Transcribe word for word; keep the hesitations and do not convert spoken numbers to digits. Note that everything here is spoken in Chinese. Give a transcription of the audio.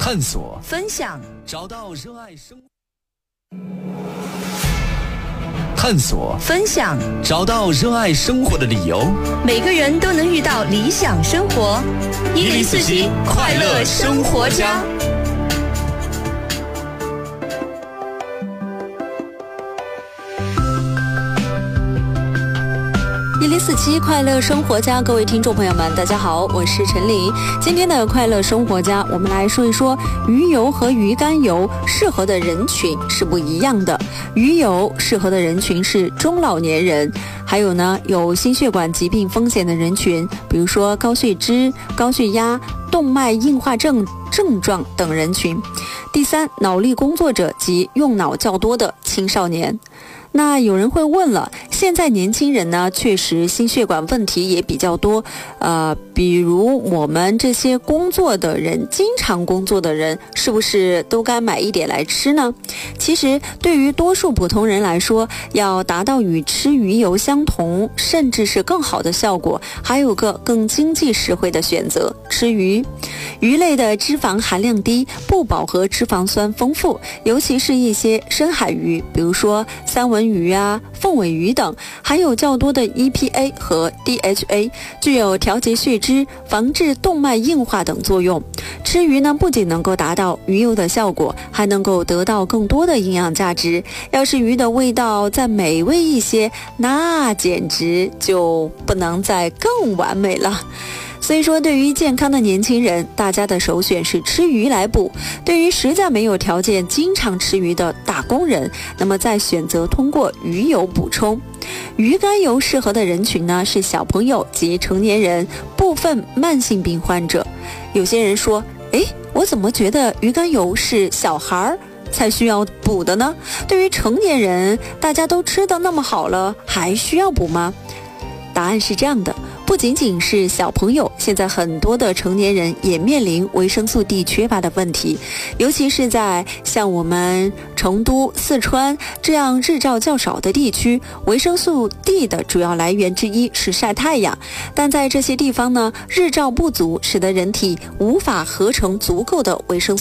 探索， 分享， 找到热爱生活。探索， 分享， 找到热爱生活的理由。 每个人都能遇到理想生活。一零四七快乐生活家。 一零四七快乐生活家，各位听众朋友们，大家好，我是陈琳。今天的快乐生活家，我们来说一说鱼油和鱼肝油适合的人群是不一样的。鱼油适合的人群是中老年人，还有呢有心血管疾病风险的人群，比如说高血脂、高血压、动脉硬化症症状等人群。第三，脑力工作者及用脑较多的青少年。那有人会问了，现在年轻人呢，确实心血管问题也比较多，呃，比如我们这些工作的人，经常工作的人，是不是都该买一点来吃呢？其实，对于多数普通人来说，要达到与吃鱼油相同，甚至是更好的效果，还有个更经济实惠的选择——吃鱼。鱼类的脂肪含量低，不饱和脂肪酸丰富，尤其是一些深海鱼，比如说三文鱼啊、凤尾鱼等，含有较多的 E P A 和 D H A， 具有调节血脂、防治动脉硬化等作用。吃鱼呢，不仅能够达到鱼油的效果，还能够得到更多的营养价值。要是鱼的味道再美味一些，那简直就不能再更完美了。所以说，对于健康的年轻人，大家的首选是吃鱼来补；对于实在没有条件经常吃鱼的打工人，那么再选择通过鱼油补充。鱼肝油适合的人群呢，是小朋友及成年人，部分慢性病患者。有些人说，诶，我怎么觉得鱼肝油是小孩才需要补的呢？对于成年人，大家都吃得那么好了，还需要补吗？答案是这样的，不仅仅是小朋友，现在很多的成年人也面临维生素 D 缺乏的问题，尤其是在像我们成都、四川这样日照较少的地区，维生素 D 的主要来源之一是晒太阳，但在这些地方呢，日照不足，使得人体无法合成足够的维生素